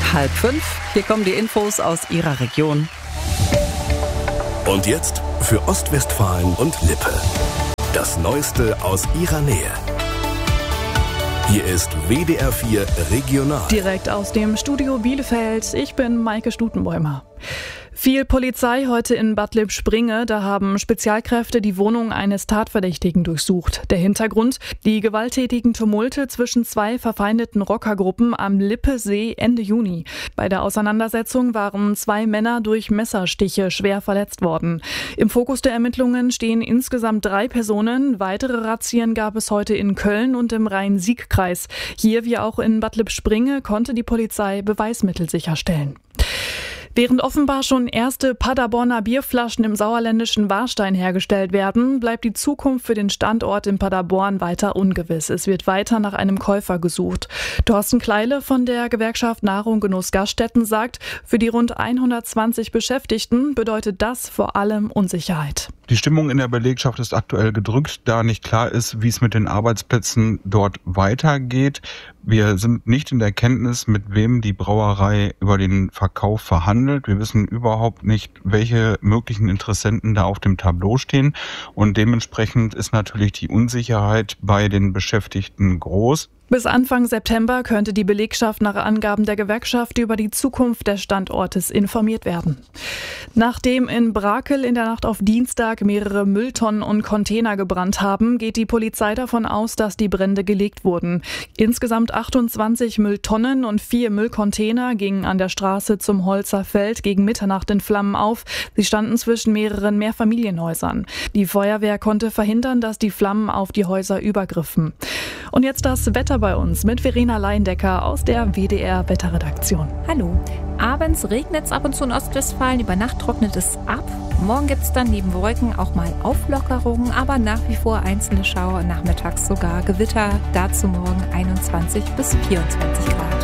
4:30. Hier kommen die Infos aus Ihrer Region. Und jetzt für Ostwestfalen und Lippe. Das Neueste aus Ihrer Nähe. Hier ist WDR 4 Regional. Direkt aus dem Studio Bielefeld. Ich bin Maike Stutenbäumer. Viel Polizei heute in Bad Lippspringe. Da haben Spezialkräfte die Wohnung eines Tatverdächtigen durchsucht. Der Hintergrund: die gewalttätigen Tumulte zwischen zwei verfeindeten Rockergruppen am Lippesee Ende Juni. Bei der Auseinandersetzung waren 2 Männer durch Messerstiche schwer verletzt worden. Im Fokus der Ermittlungen stehen insgesamt 3 Personen. Weitere Razzien gab es heute in Köln und im Rhein-Sieg-Kreis. Hier wie auch in Bad Lippspringe konnte die Polizei Beweismittel sicherstellen. Während offenbar schon erste Paderborner Bierflaschen im sauerländischen Warstein hergestellt werden, bleibt die Zukunft für den Standort in Paderborn weiter ungewiss. Es wird weiter nach einem Käufer gesucht. Thorsten Kleile von der Gewerkschaft Nahrung Genuss Gaststätten sagt, für die rund 120 Beschäftigten bedeutet das vor allem Unsicherheit. Die Stimmung in der Belegschaft ist aktuell gedrückt, da nicht klar ist, wie es mit den Arbeitsplätzen dort weitergeht. Wir sind nicht in der Kenntnis, mit wem die Brauerei über den Verkauf verhandelt. Wir wissen überhaupt nicht, welche möglichen Interessenten da auf dem Tableau stehen. Und dementsprechend ist natürlich die Unsicherheit bei den Beschäftigten groß. Bis Anfang September könnte die Belegschaft nach Angaben der Gewerkschaft über die Zukunft des Standortes informiert werden. Nachdem in Brakel in der Nacht auf Dienstag mehrere Mülltonnen und Container gebrannt haben, geht die Polizei davon aus, dass die Brände gelegt wurden. Insgesamt 28 Mülltonnen und 4 Müllcontainer gingen an der Straße zum Holzer Feld gegen Mitternacht in Flammen auf. Sie standen zwischen mehreren Mehrfamilienhäusern. Die Feuerwehr konnte verhindern, dass die Flammen auf die Häuser übergriffen. Und jetzt das Wetter bei uns mit Verena Leindecker aus der WDR-Wetterredaktion. Hallo. Abends regnet es ab und zu in Ostwestfalen, über Nacht trocknet es ab. Morgen gibt es dann neben Wolken auch mal Auflockerungen, aber nach wie vor einzelne Schauer, nachmittags sogar Gewitter. Dazu morgen 21 bis 24 Grad.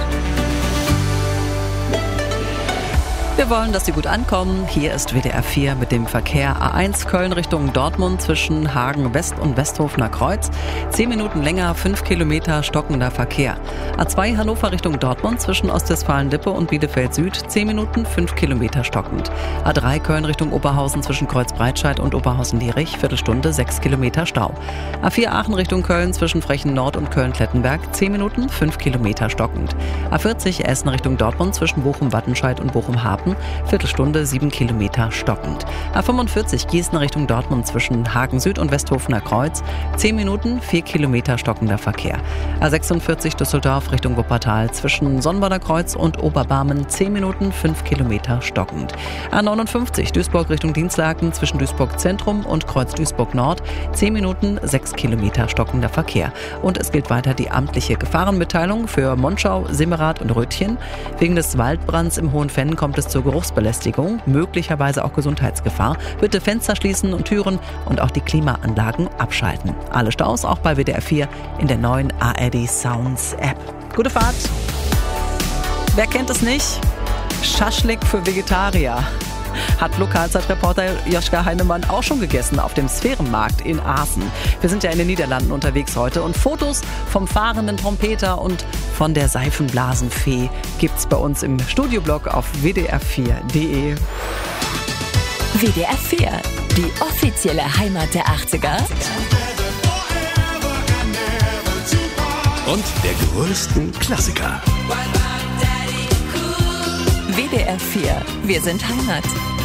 Wir wollen, dass Sie gut ankommen. Hier ist WDR 4 mit dem Verkehr. A1 Köln Richtung Dortmund zwischen Hagen West und Westhofener Kreuz. 10 Minuten länger, 5 Kilometer stockender Verkehr. A2 Hannover Richtung Dortmund zwischen Ostwestfalen-Lippe und Bielefeld Süd. 10 Minuten, 5 Kilometer stockend. A3 Köln Richtung Oberhausen zwischen Kreuzbreitscheid und Oberhausen-Lierich. Viertelstunde, 6 Kilometer Stau. A4 Aachen Richtung Köln zwischen Frechen Nord und Köln-Klettenberg. 10 Minuten, 5 Kilometer stockend. A40 Essen Richtung Dortmund zwischen Bochum-Wattenscheid und Bochum-Hafen. Viertelstunde, 7 Kilometer stockend. A45 Gießen Richtung Dortmund zwischen Hagen Süd und Westhofener Kreuz. 10 Minuten, 4 Kilometer stockender Verkehr. A46 Düsseldorf Richtung Wuppertal zwischen Sonnbader Kreuz und Oberbarmen. 10 Minuten, 5 Kilometer stockend. A59 Duisburg Richtung Dinslaken zwischen Duisburg Zentrum und Kreuz Duisburg Nord. 10 Minuten, 6 Kilometer stockender Verkehr. Und es gilt weiter die amtliche Gefahrenmitteilung für Monschau, Simmerath und Rötchen. Wegen des Waldbrands im Hohenfenn kommt es zur Geruchsbelästigung, möglicherweise auch Gesundheitsgefahr. Bitte Fenster schließen und Türen und auch die Klimaanlagen abschalten. Alle Staus auch bei WDR 4 in der neuen ARD Sounds App. Gute Fahrt! Wer kennt es nicht? Schaschlik für Vegetarier. Hat Lokalzeitreporter Joschka Heinemann auch schon gegessen auf dem Sphärenmarkt in Aachen. Wir sind ja in den Niederlanden unterwegs heute und Fotos vom fahrenden Trompeter und von der Seifenblasenfee gibt's bei uns im Studioblog auf wdr4.de. WDR 4, die offizielle Heimat der 80er. Und der größten Klassiker. WDR 4, wir sind Heimat.